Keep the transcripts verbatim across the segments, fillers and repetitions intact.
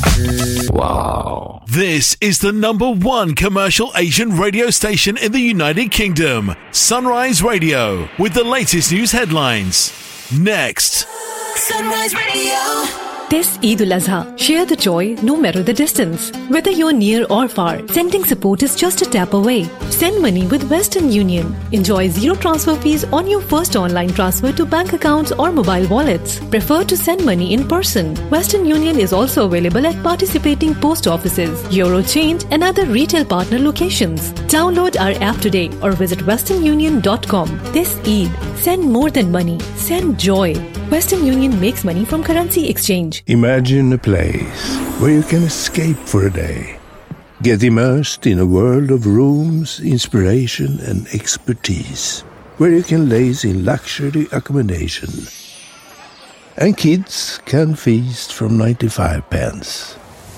Wow. This is the number one commercial Asian radio station in the United Kingdom. Sunrise Radio, with the latest news headlines. Next. Sunrise Radio. This Eid al-Azha, share the joy no matter the distance. Whether you're near or far, sending support is just a tap away. Send money with Western Union. Enjoy zero transfer fees on your first online transfer to bank accounts or mobile wallets. Prefer to send money in person. Western Union is also available at participating post offices, Eurochange and other retail partner locations. Download our app today or visit western union dot com. This Eid, send more than money. Send joy. Western Union makes money from currency exchange. Imagine a place where you can escape for a day. Get immersed in a world of rooms, inspiration and expertise. Where you can laze in luxury accommodation. And kids can feast from ninety-five pence.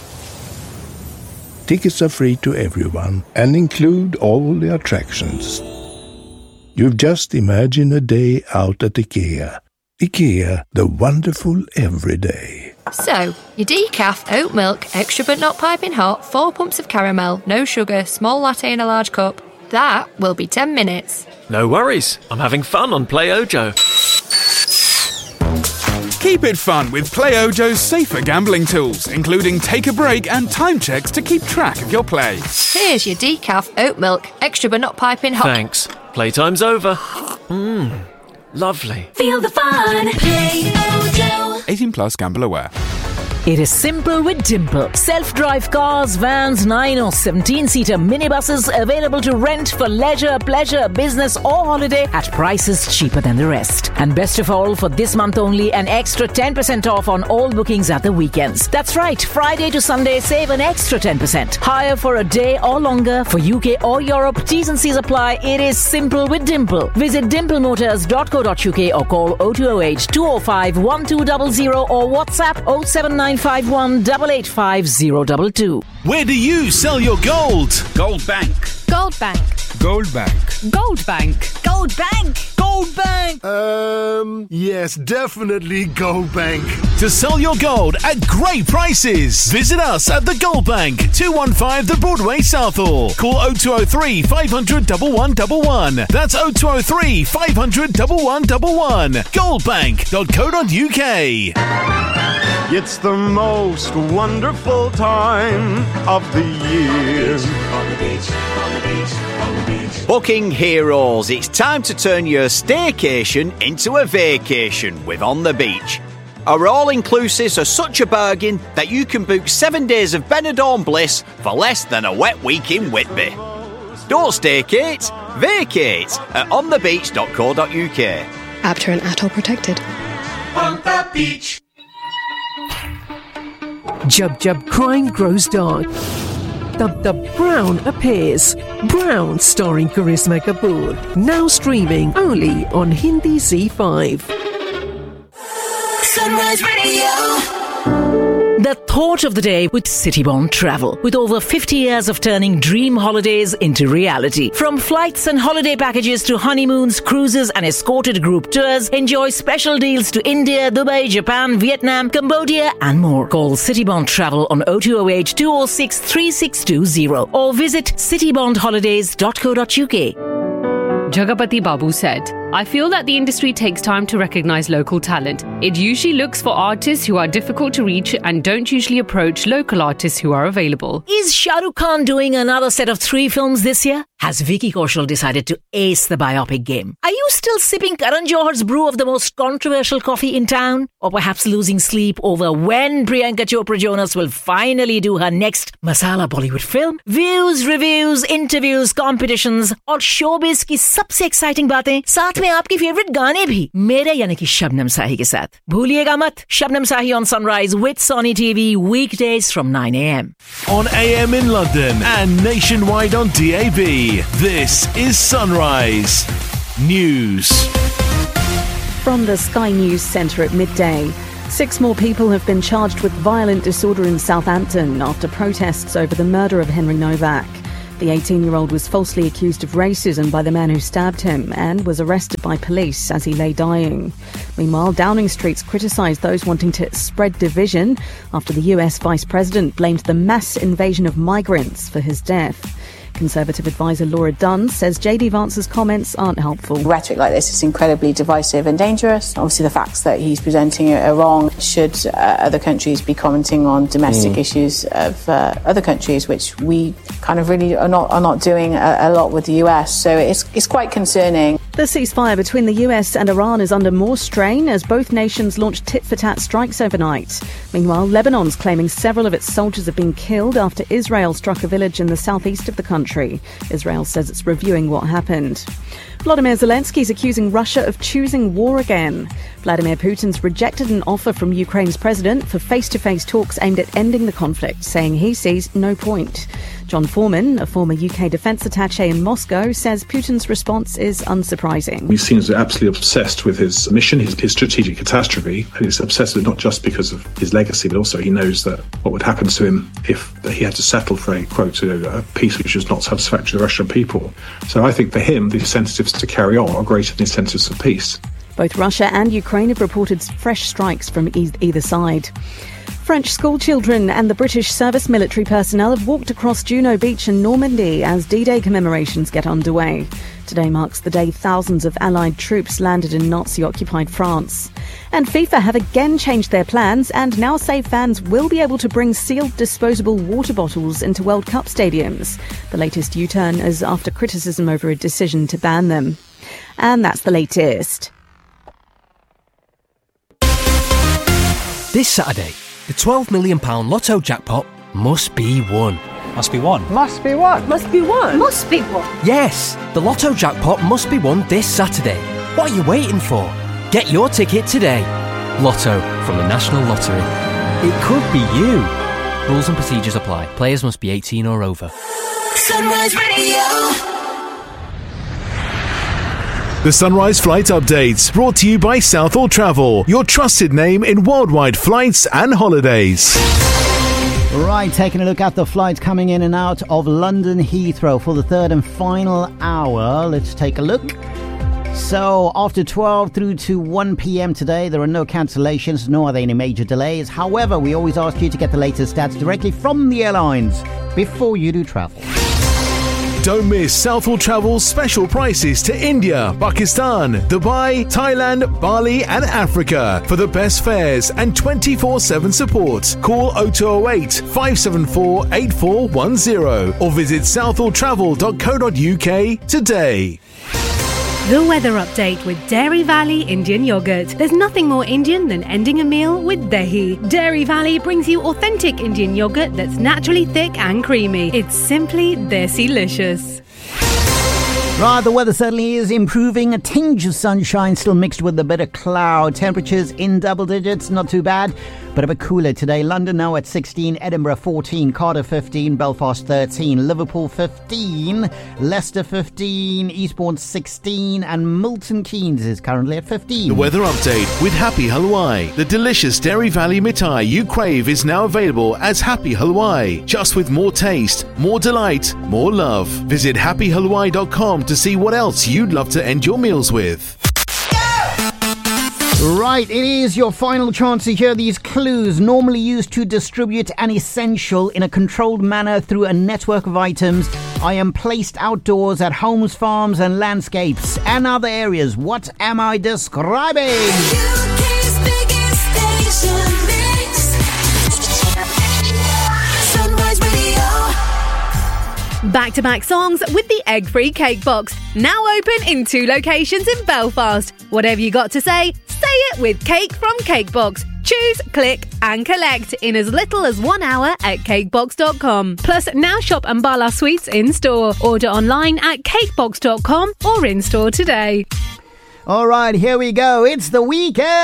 Tickets are free to everyone and include all the attractions. You've just imagined a day out at IKEA. IKEA, the wonderful everyday. So, your decaf, oat milk, extra but not piping hot, four pumps of caramel, no sugar, small latte in a large cup. That will be ten minutes. No worries, I'm having fun on Play Ojo. Keep it fun with Play Ojo's safer gambling tools, including take a break and time checks to keep track of your play. Here's your decaf, oat milk, extra but not piping hot. Thanks. Playtime's over. Mmm. Lovely. Feel the fun. Play Ojo. eighteen plus, gamble aware. It is simple with Dimple. Self-drive cars, vans, nine or seventeen-seater minibuses available to rent for leisure, pleasure, business or holiday at prices cheaper than the rest. And best of all, for this month only, an extra ten percent off on all bookings at the weekends. That's right, Friday to Sunday, save an extra ten percent. Hire for a day or longer for U K or Europe. T's and C's apply. It is simple with Dimple. Visit dimple motors dot co dot uk or call oh two oh eight, two oh five, one two zero zero or WhatsApp oh seven nine five one eight eight five zero two two. Where do you sell your gold? Gold Bank. Gold Bank. Gold Bank. Gold Bank. Gold Bank. Gold Bank. Um, yes, definitely Gold Bank. To sell your gold at great prices, visit us at the Gold Bank, two one five The Broadway, Southall. Call oh two oh three, five hundred, one one one one. That's oh two oh three, five hundred, one one one one. gold bank dot co dot uk. It's the most wonderful time of the year. On the beach, on the beach, on the beach. Booking heroes, it's time to turn your staycation into a vacation with On the Beach. Our all-inclusives are such a bargain that you can book seven days of Benidorm bliss for less than a wet week in Whitby. Don't staycate, vacate at on the beach dot co dot uk. Apter and Atoll protected. On the beach. Jub Jub crime grows dark. Dub Dub Brown appears. Brown starring Karisma Kapoor. Now streaming only on Hindi Z five. Sunrise Radio. The thought of the day with Citybond Travel. With over fifty years of turning dream holidays into reality. From flights and holiday packages to honeymoons, cruises and escorted group tours, enjoy special deals to India, Dubai, Japan, Vietnam, Cambodia and more. Call Citybond Travel on oh two oh eight, two oh six, three six two oh or visit citybond holidays dot co dot uk. Jagapati Babu said, I feel that the industry takes time to recognize local talent. It usually looks for artists who are difficult to reach and don't usually approach local artists who are available. Is Shah Rukh Khan doing another set of three films this year? Has Vicky Kaushal decided to ace the biopic game? Are you still sipping Karan Johar's brew of the most controversial coffee in town? Or perhaps losing sleep over when Priyanka Chopra Jonas will finally do her next masala Bollywood film? Views, reviews, interviews, competitions और showbiz की सबसे exciting बातें साथ में आपकी favorite गाने भी मेरे यानी कि शबनम साही के साथ भूलिएगा मत शबनम साही on Sunrise with Sony T V weekdays from nine a.m. on A M in London and nationwide on D A B. This is Sunrise News. From the Sky News Centre at midday, six more people have been charged with violent disorder in Southampton after protests over the murder of Henry Novak. The eighteen-year-old was falsely accused of racism by the man who stabbed him and was arrested by police as he lay dying. Meanwhile, Downing Street's criticised those wanting to spread division after the U S Vice President blamed the mass invasion of migrants for his death. Conservative advisor Laura Dunn says J D Vance's comments aren't helpful. Rhetoric like this is incredibly divisive and dangerous. Obviously, the facts that he's presenting are wrong. Should uh, other countries be commenting on domestic mm. issues of uh, other countries, which we kind of really are not are not doing a, a lot with the U S. So it's it's quite concerning. The ceasefire between the U S and Iran is under more strain as both nations launched tit-for-tat strikes overnight. Meanwhile, Lebanon's claiming several of its soldiers have been killed after Israel struck a village in the southeast of the country. Israel says it's reviewing what happened. Vladimir Zelensky's accusing Russia of choosing war again. Vladimir Putin's rejected an offer from Ukraine's president for face-to-face talks aimed at ending the conflict, saying he sees no point. John Foreman, a former U K defence attaché in Moscow, says Putin's response is unsurprising. He seems absolutely obsessed with his mission, his, his strategic catastrophe. And he's obsessed with it not just because of his legacy, but also he knows that what would happen to him if he had to settle for a, quote, a peace which is not satisfactory to the Russian people. So I think for him, the incentives to carry on are greater than the incentives for peace. Both Russia and Ukraine have reported fresh strikes from e- either side. French schoolchildren and the British service military personnel have walked across Juno Beach in Normandy as D-Day commemorations get underway. Today marks the day thousands of Allied troops landed in Nazi-occupied France. And FIFA have again changed their plans and now say fans will be able to bring sealed disposable water bottles into World Cup stadiums. The latest U-turn is after criticism over a decision to ban them. And that's the latest. This Saturday, the twelve million pounds Lotto jackpot must be won. Must be won. Must be won. Must be won. Must be won. Yes, the Lotto jackpot must be won this Saturday. What are you waiting for? Get your ticket today. Lotto from the National Lottery. It could be you. Rules and procedures apply. Players must be eighteen or over. Sunrise Radio. The Sunrise Flight Updates, brought to you by Southall Travel, your trusted name in worldwide flights and holidays. Right, taking a look at the flights coming in and out of London Heathrow for the third and final hour. Let's take a look. So, after twelve through to one p.m. today, there are no cancellations, nor are there any major delays. However, we always ask you to get the latest stats directly from the airlines before you do travel. Don't miss Southall Travel's special prices to India, Pakistan, Dubai, Thailand, Bali and Africa for the best fares and twenty-four seven support. Call oh two oh eight, five seven four, eight four one oh or visit southall travel dot co dot uk today. The weather update with Dairy Valley Indian Yogurt. There's nothing more Indian than ending a meal with dahi. Dairy Valley brings you authentic Indian yogurt that's naturally thick and creamy. It's simply desi-licious. Right, the weather certainly is improving. A tinge of sunshine still mixed with a bit of cloud. Temperatures in double digits, not too bad. But a bit cooler today. London now at sixteen, Edinburgh fourteen, Cardiff fifteen, Belfast thirteen, Liverpool fifteen, Leicester fifteen, Eastbourne sixteen, and Milton Keynes is currently at fifteen. The weather update with Happy Halwai. The delicious Dairy Valley mithai you crave is now available as Happy Halwai. Just with more taste, more delight, more love. Visit happy halwai dot com to see what else you'd love to end your meals with. Right, it is your final chance to hear these clues, normally used to distribute an essential in a controlled manner through a network of items. I am placed outdoors at homes, farms and landscapes and other areas. What am I describing? U K's biggest station mix. Sunrise Radio. Back-to-back songs with the egg-free cake box. Now open in two locations in Belfast. Whatever you got to say, say it with Cake from Cakebox. Choose, click and collect in as little as one hour at cakebox dot com. Plus, now shop Ambala Sweets in-store. Order online at cakebox dot com or in-store today. All right, here we go. It's the weekend.